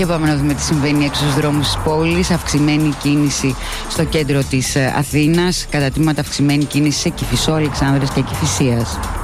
Και πάμε να δούμε τι συμβαίνει έξω στους δρόμους της πόλης. Αυξημένη κίνηση στο κέντρο της Αθήνας. Κατά τμήματα αυξημένη κίνηση σε Κηφισό, Αλεξάνδρειας και Κηφισίας.